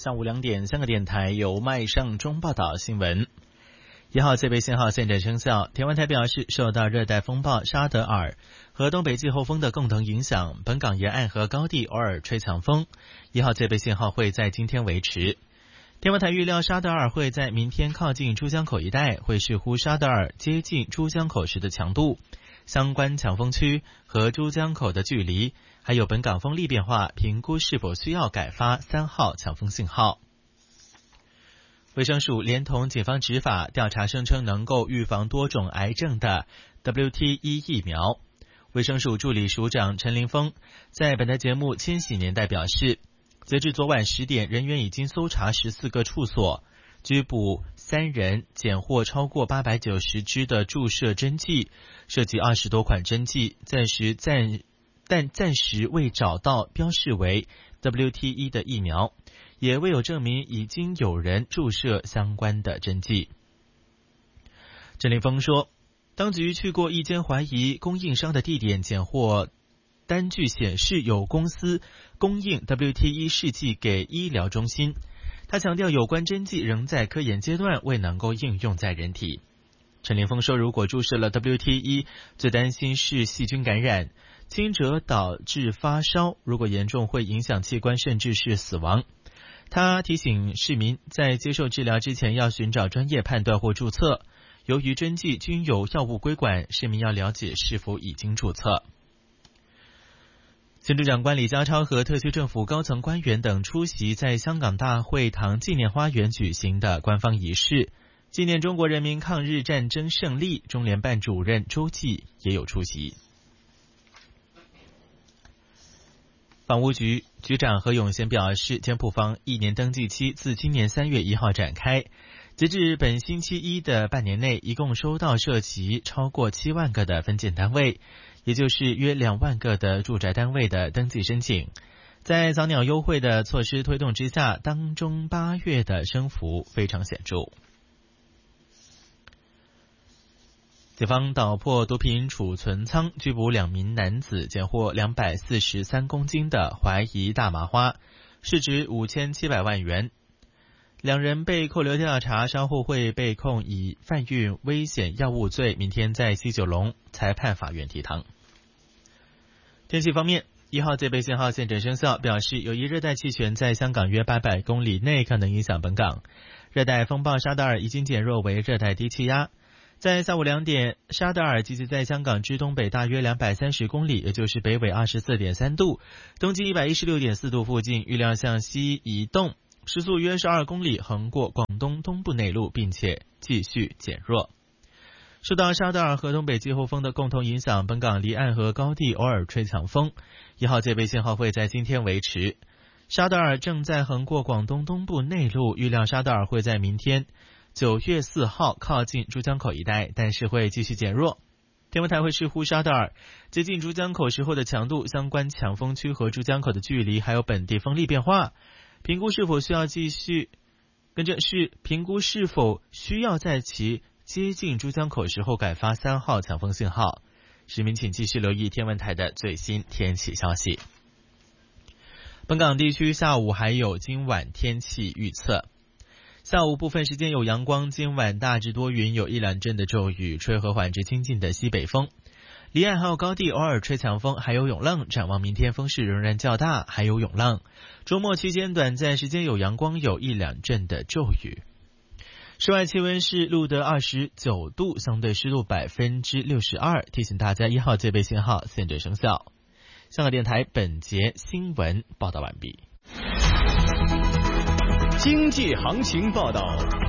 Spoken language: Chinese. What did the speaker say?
上午2点，3个电台由麦尚中报道新闻。1号戒备信号现正生效。天文台表示，受到热带风暴沙德尔和东北季候风的共同影响，本港沿岸和高地偶尔吹强风，1号戒备信号会在今天维持。天文台预料沙德尔会在明天靠近珠江口一带，会视乎沙德尔接近珠江口时的强度、相关强风区和珠江口的距离，还有本港风力变化，评估是否需要改发3号强风信号。卫生署连同警方执法调查声称能够预防多种癌症的 WT1 疫苗。卫生署助理署长陈林峰在本台节目《千禧年代》表示，截至昨晚10点，人员已经搜查14个处所，拘捕3人，检获超过890支的注射针剂，涉及20多款针剂，但暂时未找到标示为 WT1 的疫苗，也未有证明已经有人注射相关的针剂。陈林峰说，当局去过一间怀疑供应商的地点，检获单据显示有公司供应 WT1 试剂给医疗中心。他强调，有关针剂仍在科研阶段，未能够应用在人体。陈林峰说，如果注射了 WT1， 最担心是细菌感染，轻者导致发烧，如果严重会影响器官甚至是死亡。他提醒市民在接受治疗之前要寻找专业判断或注册，由于针剂均有药物规管，市民要了解是否已经注册。行政长官李家超和特区政府高层官员等出席在香港大会堂纪念花园举行的官方仪式，纪念中国人民抗日战争胜利。中联办主任周济也有出席。房屋局局长何永贤表示，简埔房1年登记期自今年3月1号展开，截至本星期一的半年内，一共收到涉及超过7万个的分建单位，也就是约2万个的住宅单位的登记申请。在早鸟优惠的措施推动之下，当中8月的升幅非常显著。警方捣破毒品储存仓，拘捕2名男子，检获243公斤的怀疑大麻花，市值5700万元。2人被扣留调查，稍后会被控以贩运危险药物罪，明天在西九龙裁判法院提堂。天气方面，1号戒备信号现正生效，表示有一热带气旋在香港约800公里内可能影响本港。热带风暴沙德尔已经减弱为热带低气压。在下午2点，沙德尔集结在香港之东北大约230公里，也就是北纬24.3度，东经116.4度附近，预料向西移动，时速约12公里，横过广东东部内陆，并且继续减弱。受到沙德尔和东北季候风的共同影响，本港离岸和高地偶尔吹强风，1号戒备信号会在今天维持。沙德尔正在横过广东东部内陆，预料沙德尔会在明天9月4号靠近珠江口一带，但是会继续减弱。天文台会视乎沙德尔接近珠江口时候的强度、相关强风区和珠江口的距离，还有本地风力变化，评估是否需要在其接近珠江口时候改发3号强风信号。市民请继续留意天文台的最新天气消息。本港地区下午还有今晚天气预测。下午部分时间有阳光，今晚大致多云，有1-2阵的骤雨，吹和缓至清劲的西北风。离岸还有高地偶尔吹强风，还有涌浪。展望明天风势仍然较大，还有涌浪。周末期间短暂时间有阳光，有1-2阵的骤雨。室外气温是录得29度，相对湿度62%。提醒大家，1号戒备信号现正生效。香港电台本节新闻报道完毕。 经济行情报道。